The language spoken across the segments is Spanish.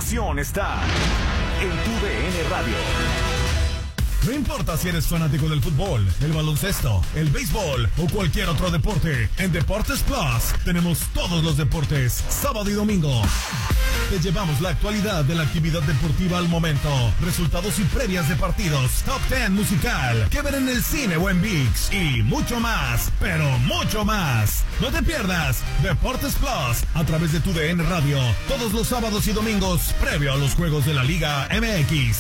pasión está en tu DN Radio. No importa si eres fanático del fútbol, el baloncesto, el béisbol o cualquier otro deporte, en Deportes Plus tenemos todos los deportes, sábado y domingo. Te llevamos la actualidad de la actividad deportiva al momento, resultados y previas de partidos, top 10 musical, que ver en el cine o en ViX y mucho más, pero mucho más. No te pierdas Deportes Plus a través de tu DN Radio, todos los sábados y domingos previo a los juegos de la Liga MX.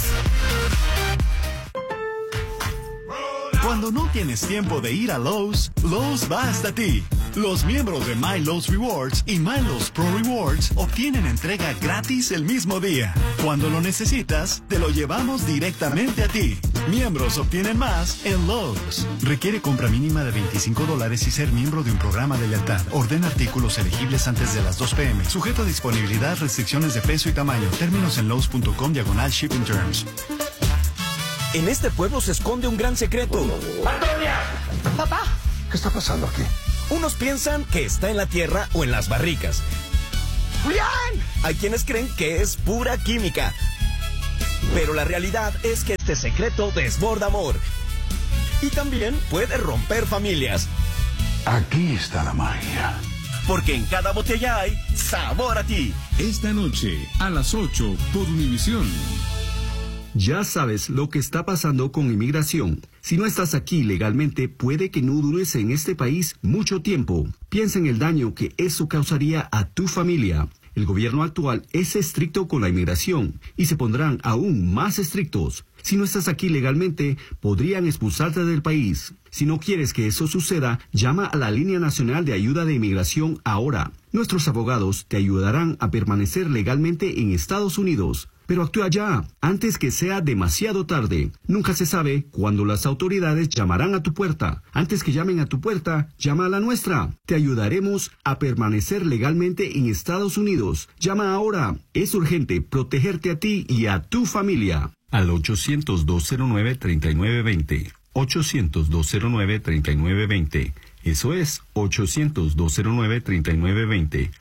Cuando no tienes tiempo de ir a Lowe's, Lowe's va hasta ti. Los miembros de My Lowe's Rewards y My Lowe's Pro Rewards obtienen entrega gratis el mismo día. Cuando lo necesitas, te lo llevamos directamente a ti. Miembros obtienen más en Lowe's. Requiere compra mínima de $25 y ser miembro de un programa de lealtad. Ordena artículos elegibles antes de las 2 p.m. Sujeto a disponibilidad, restricciones de peso y tamaño. Términos en lowes.com/shipping terms. En este pueblo se esconde un gran secreto. ¡Antonia! ¡Papá! ¿Qué está pasando aquí? Unos piensan que está en la tierra o en las barricas. ¡Julián! Hay quienes creen que es pura química. Pero la realidad es que este secreto desborda amor. Y también puede romper familias. Aquí está la magia. Porque en cada botella hay sabor a ti. Esta noche, a las 8, por Univisión. Ya sabes lo que está pasando con inmigración. Si no estás aquí legalmente, puede que no dures en este país mucho tiempo. Piensa en el daño que eso causaría a tu familia. El gobierno actual es estricto con la inmigración y se pondrán aún más estrictos. Si no estás aquí legalmente, podrían expulsarte del país. Si no quieres que eso suceda, llama a la Línea Nacional de Ayuda de Inmigración ahora. Nuestros abogados te ayudarán a permanecer legalmente en Estados Unidos. Pero actúa ya, antes que sea demasiado tarde. Nunca se sabe cuándo las autoridades llamarán a tu puerta. Antes que llamen a tu puerta, llama a la nuestra. Te ayudaremos a permanecer legalmente en Estados Unidos. Llama ahora. Es urgente protegerte a ti y a tu familia. Al 800-209-3920. 800-209-3920. Eso es 800-209-3920.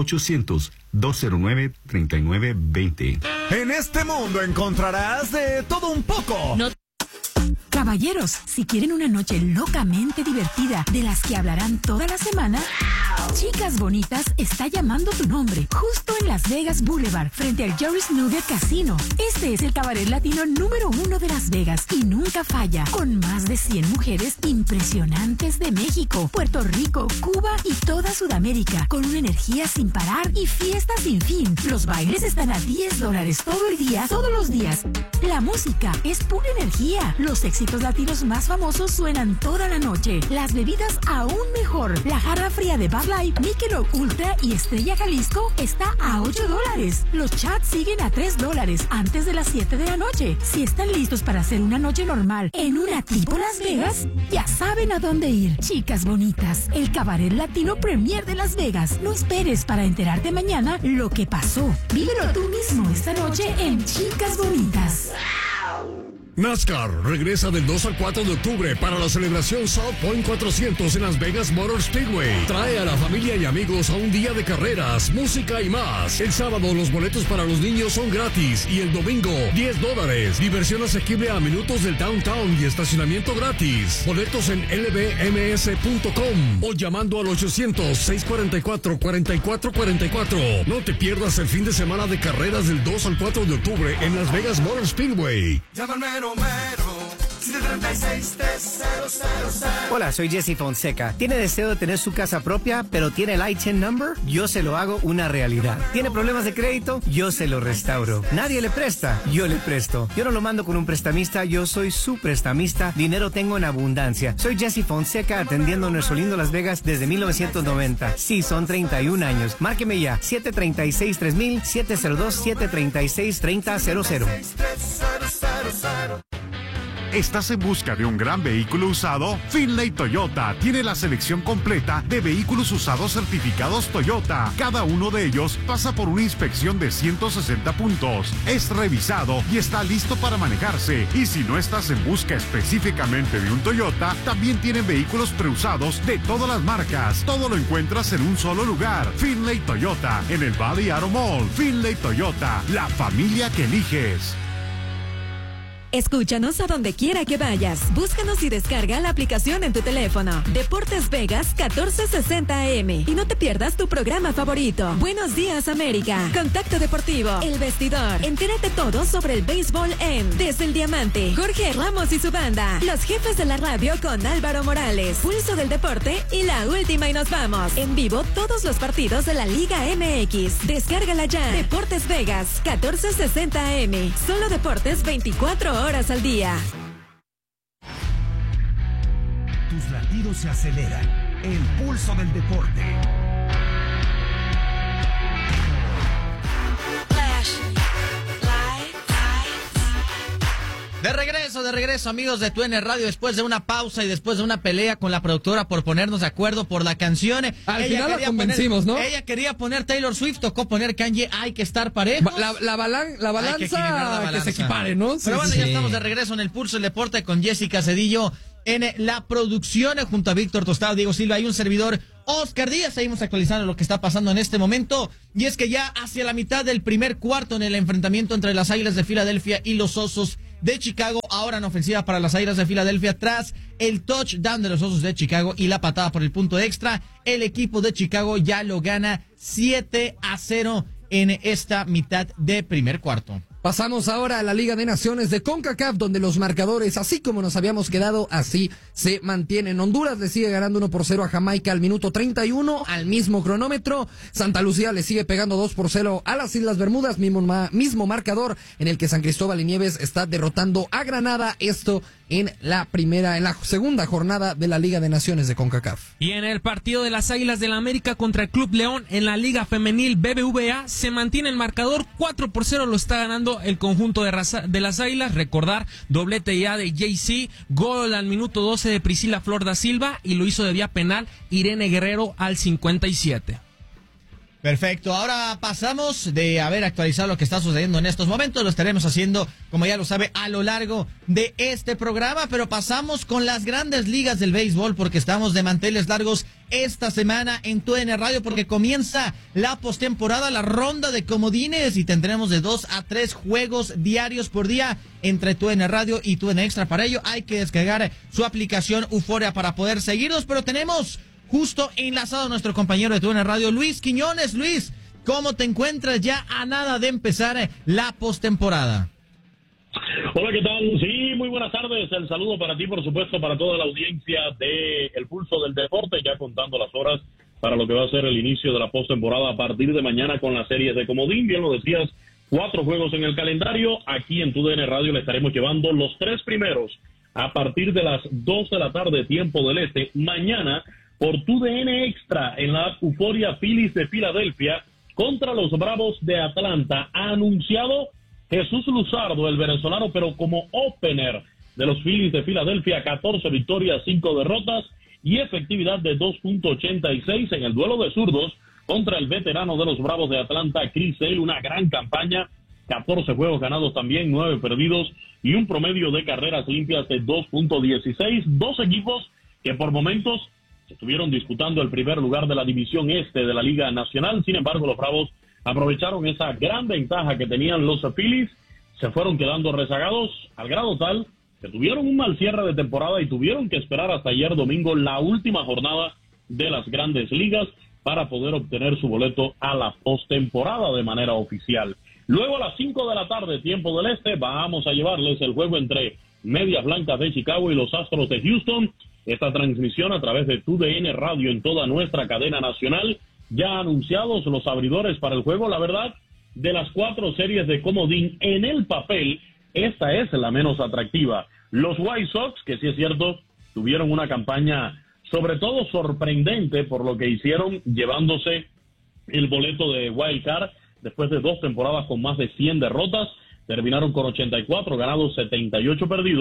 800-209-3920. En este mundo encontrarás de todo un poco. No. Caballeros, si quieren una noche locamente divertida, de las que hablarán toda la semana, Chicas Bonitas está llamando tu nombre, justo en Las Vegas Boulevard, frente al Jerry's Nugget Casino. Este es el cabaret latino número 1 de Las Vegas y nunca falla, con más de 100 mujeres impresionantes de México, Puerto Rico, Cuba y toda Sudamérica, con una energía sin parar y fiestas sin fin. Los bailes están a $10 todo el día, todos los días. La música es pura energía. Los éxitos latinos más famosos suenan toda la noche. Las bebidas aún mejor. La jarra fría de Bud Light, Michelob Ultra y Estrella Jalisco está a $8. Los chats siguen a $3 antes de las 7 de la noche. Si están listos para hacer una noche normal en una tipo Las Vegas, ya saben a dónde ir. Chicas Bonitas, el cabaret latino premier de Las Vegas. No esperes para enterarte mañana lo que pasó. Vívelo tú mismo esta noche en Chicas Bonitas. NASCAR regresa del 2 al 4 de octubre para la celebración South Point 400 en Las Vegas Motor Speedway. Trae a la familia y amigos a un día de carreras, música y más. El sábado los boletos para los niños son gratis y el domingo $10. Diversión asequible a minutos del downtown y estacionamiento gratis. Boletos en lbms.com o llamando al 800-644-4444. No te pierdas el fin de semana de carreras del 2 al 4 de octubre en Las Vegas Motor Speedway. Mero, 736-3000. Hola, soy Jesse Fonseca. ¿Tiene deseo de tener su casa propia, pero tiene el ITIN number? Yo se lo hago una realidad. ¿Tiene problemas de crédito? Yo se lo restauro. ¿Nadie le presta? Yo le presto. Yo no lo mando con un prestamista, yo soy su prestamista. Dinero tengo en abundancia. Soy Jesse Fonseca, atendiendo nuestro lindo Las Vegas desde 1990. Sí, son 31 años. Márqueme ya, 736-3000, 702-736-3000. ¿Estás en busca de un gran vehículo usado? Finlay Toyota tiene la selección completa de vehículos usados certificados Toyota. Cada uno de ellos pasa por una inspección de 160 puntos. Es revisado y está listo para manejarse. Y si no estás en busca específicamente de un Toyota, también tienen vehículos preusados de todas las marcas. Todo lo encuentras en un solo lugar. Finlay Toyota, en el Valley Auto Mall. Finlay Toyota, la familia que eliges. Escúchanos a donde quiera que vayas. Búscanos y descarga la aplicación en tu teléfono. Deportes Vegas 1460 AM. Y no te pierdas tu programa favorito. Buenos días, América. Contacto Deportivo. El Vestidor. Entérate todo sobre el béisbol en Desde el Diamante. Jorge Ramos y su banda. Los jefes de la radio con Álvaro Morales. Pulso del Deporte y la última y nos vamos. En vivo todos los partidos de la Liga MX. Descárgala ya. Deportes Vegas 1460 AM. Solo deportes 24 horas al día. Tus latidos se aceleran. El pulso del deporte. De regreso, amigos de TUDN Radio, después de una pausa y después de una pelea con la productora por ponernos de acuerdo por la canción. Al final la convencimos, ¿no? Ella quería poner Taylor Swift, tocó poner Kanye, hay que estar parejos. La balanza que se equipare, ¿no? Pero bueno, ya estamos de regreso en el Pulso del Deporte con Jessica Cedillo en la producción, junto a Víctor Tostado, Diego Silva y un servidor, Oscar Díaz. Seguimos actualizando lo que está pasando en este momento. Y es que ya hacia la mitad del primer cuarto en el enfrentamiento entre las Águilas de Filadelfia y los Osos de Chicago, ahora en ofensiva para las Águilas de Filadelfia, tras el touchdown de los Osos de Chicago y la patada por el punto extra, el equipo de Chicago ya lo gana 7-0 en esta mitad de primer cuarto. Pasamos ahora a la Liga de Naciones de CONCACAF, donde los marcadores, así como nos habíamos quedado, así se mantienen. Honduras le sigue ganando 1-0 a Jamaica al minuto 31, al mismo cronómetro. Santa Lucía le sigue pegando 2-0 a las Islas Bermudas, mismo marcador en el que San Cristóbal y Nieves está derrotando a Granada. Esto en la segunda jornada de la Liga de Naciones de CONCACAF. Y en el partido de las Águilas del la América contra el Club León en la Liga Femenil BBVA se mantiene el marcador, 4-0 lo está ganando el conjunto de las Águilas. Recordar, doblete ya de JC, gol al minuto 12 de Priscila Flor da Silva y lo hizo de vía penal Irene Guerrero al 57. Perfecto, ahora pasamos de haber actualizado lo que está sucediendo en estos momentos, lo estaremos haciendo, como ya lo sabe, a lo largo de este programa, pero pasamos con las grandes ligas del béisbol porque estamos de manteles largos esta semana en TUDN Radio porque comienza la postemporada, la ronda de comodines y tendremos de 2 a 3 juegos diarios por día entre TUDN Radio y TUDN Extra. Para ello hay que descargar su aplicación Euforia para poder seguirnos, pero tenemos justo enlazado a nuestro compañero de TUDN Radio, Luis Quiñones. Luis, ¿cómo te encuentras ya a nada de empezar la postemporada? Hola, ¿qué tal? Sí, muy buenas tardes. El saludo para ti, por supuesto, para toda la audiencia de El Pulso del Deporte, ya contando las horas para lo que va a ser el inicio de la postemporada a partir de mañana con las series de comodín. Bien lo decías, 4 juegos en el calendario. Aquí en TUDN Radio le estaremos llevando los 3 primeros a partir de las 2 de la tarde, tiempo del este. Mañana, por TUDN Extra, en la Euforia Phillies de Filadelfia contra los Bravos de Atlanta. Ha anunciado Jesús Luzardo, el venezolano, pero como opener de los Phillies de Filadelfia, 14 victorias, 5 derrotas y efectividad de 2.86 en el duelo de zurdos contra el veterano de los Bravos de Atlanta, Chris Sale. Una gran campaña, 14 juegos ganados también, 9 perdidos y un promedio de carreras limpias de 2.16. Dos equipos que por momentos estuvieron disputando el primer lugar de la división este de la Liga Nacional. Sin embargo, los Bravos aprovecharon esa gran ventaja que tenían los Phillies, se fueron quedando rezagados al grado tal que tuvieron un mal cierre de temporada y tuvieron que esperar hasta ayer domingo la última jornada de las Grandes Ligas para poder obtener su boleto a la postemporada de manera oficial. Luego a las 5 de la tarde, tiempo del este, vamos a llevarles el juego entre Medias Blancas de Chicago y los Astros de Houston. Esta transmisión a través de TUDN Radio en toda nuestra cadena nacional. Ya anunciados los abridores para el juego. La verdad, de las 4 series de comodín en el papel, esta es la menos atractiva. Los White Sox, que sí es cierto, tuvieron una campaña sobre todo sorprendente por lo que hicieron llevándose el boleto de Wild Card después de 2 temporadas con más de 100 derrotas. Terminaron con 84 ganados, 78 perdidos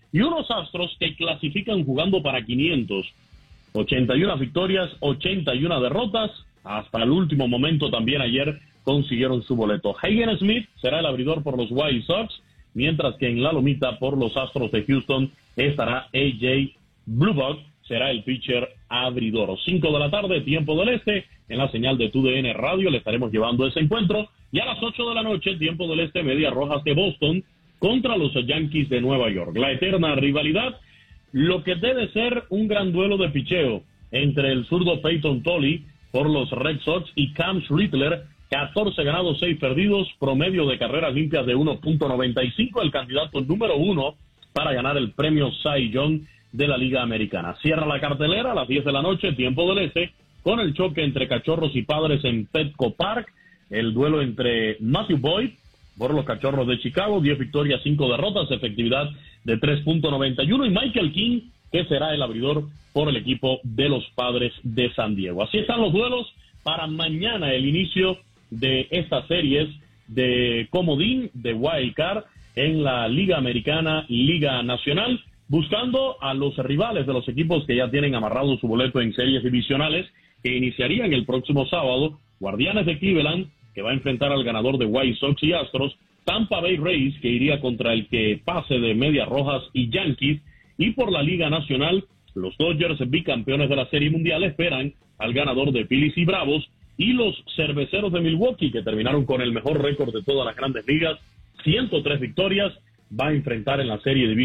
y unos Astros que clasifican jugando para 500. 81 victorias, 81 derrotas. Hasta el último momento también ayer consiguieron su boleto. Hagen Smith será el abridor por los White Sox, mientras que en la lomita por los Astros de Houston estará A.J. Blubach, será el pitcher abridor. 5 de la tarde, tiempo del este, en la señal de TUDN Radio le estaremos llevando ese encuentro. Y a las 8 de la noche, tiempo del este, Medias Rojas de Boston contra los Yankees de Nueva York. La eterna rivalidad, lo que debe ser un gran duelo de picheo entre el zurdo Peyton Tolly por los Red Sox y Cam Schlittler, 14 ganados, 6 perdidos, promedio de carreras limpias de 1.95, el candidato número 1 para ganar el premio Cy Young de la Liga Americana. Cierra la cartelera a las 10 de la noche, tiempo del este, con el choque entre Cachorros y Padres en Petco Park, el duelo entre Matthew Boyd por los Cachorros de Chicago, 10 victorias, 5 derrotas, efectividad de 3.91, y Michael King, que será el abridor por el equipo de los Padres de San Diego. Así están los duelos para mañana, el inicio de estas series de comodín, de Wild Card en la Liga Americana, Liga Nacional, buscando a los rivales de los equipos que ya tienen amarrado su boleto en series divisionales que iniciarían el próximo sábado. Guardianes de Cleveland, que va a enfrentar al ganador de White Sox y Astros, Tampa Bay Rays, que iría contra el que pase de Medias Rojas y Yankees, y por la Liga Nacional, los Dodgers, bicampeones de la Serie Mundial, esperan al ganador de Phillies y Bravos, y los Cerveceros de Milwaukee, que terminaron con el mejor récord de todas las grandes ligas, 103 victorias, va a enfrentar en la Serie Divisional